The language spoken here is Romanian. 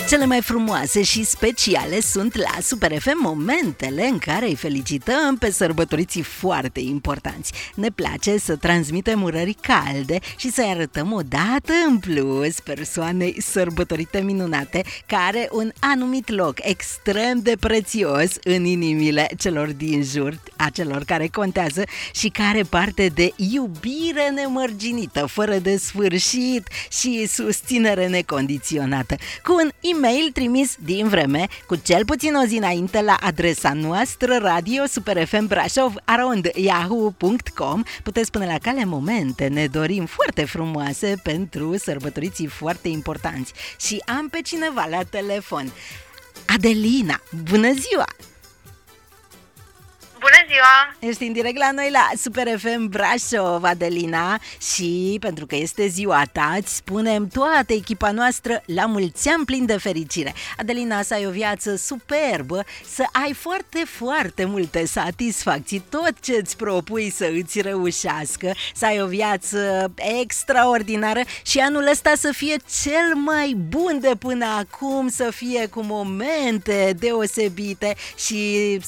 Cele mai frumoase și speciale sunt la Super FM momentele în care îi felicităm pe sărbătoriții foarte importanți. Ne place să transmitem urări calde și să-i arătăm o dată în plus persoanei sărbătorite minunate care un anumit loc extrem de prețios în inimile celor din jur, a celor care contează și care parte de iubire nemărginită, fără de sfârșit și susținere necondiționată. Cu un e-mail trimis din vreme, cu cel puțin o zi înainte la adresa noastră radio superfmbrașov@yahoo.com, puteți pune la cale momente ne dorim foarte frumoase pentru sărbătoriții foarte importanți. Și am pe cineva la telefon. Adelina, bună ziua! Bună ziua! Ești în direct la noi la Super FM Brașov, Adelina, și pentru că este ziua ta, îți spunem toată echipa noastră la mulți ani plin de fericire. Adelina, să ai o viață superbă, să ai foarte, foarte multe satisfacții, tot ce îți propui să îți reușească, să ai o viață extraordinară și anul ăsta să fie cel mai bun de până acum, să fie cu momente deosebite și